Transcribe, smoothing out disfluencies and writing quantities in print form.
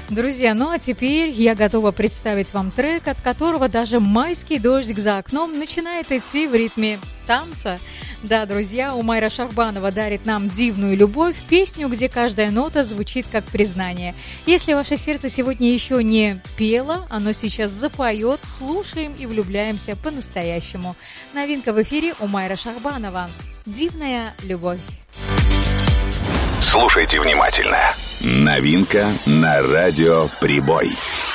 Друзья, ну а теперь я готова представить вам трек, от которого даже майский дождик за окном начинает идти в ритме танца. Да, друзья, Умайра Шахбанова дарит нам дивную любовь, песню, где каждая нота звучит как признание. Если ваше сердце сегодня еще не пело, оно сейчас запоет, слушаем и влюбляемся по-настоящему. Новинка в эфире Умайра Шахбанова. Дивная любовь. Слушайте внимательно. Новинка на радио «Прибой».